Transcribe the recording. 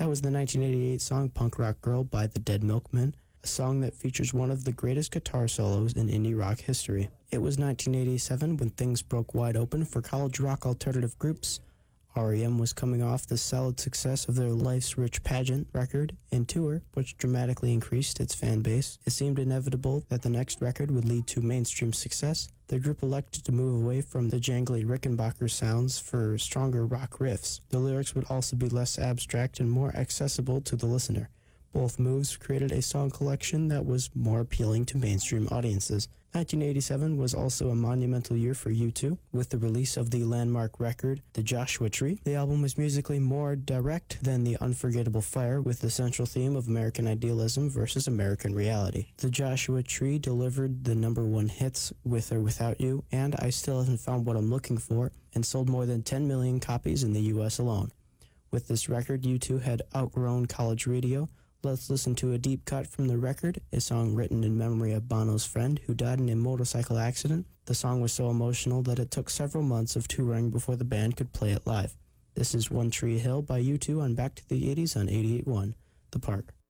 That was the 1988 song Punk Rock Girl by the Dead Milkmen, a song that features one of the greatest guitar solos in indie rock history. It was 1987 when things broke wide open for college rock alternative groups. R.E.M. was coming off the solid success of their Life's Rich Pageant record and tour, which dramatically increased its fan base. It seemed inevitable that the next record would lead to mainstream success. The group elected to move away from the jangly Rickenbacker sounds for stronger rock riffs. The lyrics would also be less abstract and more accessible to the listener. Both moves created a song collection that was more appealing to mainstream audiences. 1987 was also a monumental year for U2, with the release of the landmark record, The Joshua Tree. The album was musically more direct than The Unforgettable Fire, with the central theme of American idealism versus American reality. The Joshua Tree delivered the #1 hits, With or Without You, and I Still Haven't Found What I'm Looking For, and sold more than 10 million copies in the US alone. With this record, U2 had outgrown college radio. Let's listen to a deep cut from the record, a song written in memory of Bono's friend who died in a motorcycle accident. The song was so emotional that it took several months of touring before the band could play it live. This is One Tree Hill by U2 on Back to the 80s on 88.1 The Park.